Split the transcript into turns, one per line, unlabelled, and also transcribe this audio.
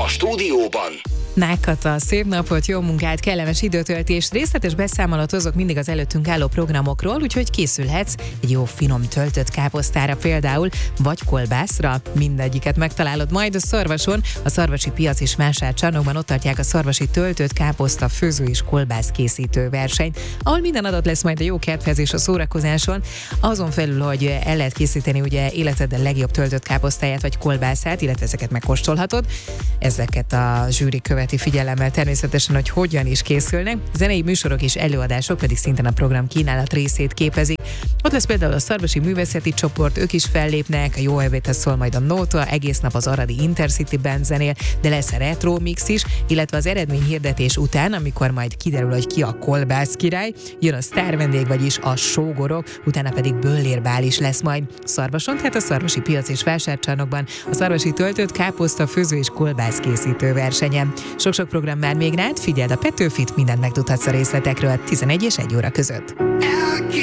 stúdióban
Nákata, szép napot, jó munkát, kellemes időtöltést, részletes beszámolót hozok mindig az előttünk álló programokról, úgyhogy készülhetsz egy jó finom töltött káposztára például, vagy kolbászra, mindegyiket megtalálod majd a Szarvason, a Szarvasi Piac és Vásárcsarnokban. Ott tartják a Szarvasi Töltött Káposzta Főző és Kolbász készítő versenyt, ahol minden adat lesz majd a jó kedvhez és a szórakozáson, azon felül, hogy el lehet készíteni ugye életed legjobb töltött káposztáját vagy kolbászát, illetve ezeket megkóstolhatod. Ezeket a zsűri követi figyelemmel természetesen, hogy hogyan is készülnek. Zenei műsorok és előadások pedig szintén a program kínálat részét képezik. Ott lesz például a Szarvasi Művészeti Csoport, ők is fellépnek, a jó ebédhez szól majd a Nóta, egész nap az Aradi Intercity Band zenél, de lesz a retro mix is, illetve az eredményhirdetés után, amikor majd kiderül, hogy ki a kolbász király, jön a sztár vendég, vagyis a sógorok, utána pedig böllérbál is lesz majd Szarvason, tehát a Szarvasi Piac és Vásárcsarnokban, a Szarvasi Töltött Káposzta Főző és Kolbász készítő versenyen. Sok-sok program már még rád, figyeld a Petőfit, mindent megtudhatsz a részletekről 11 és 1 óra között.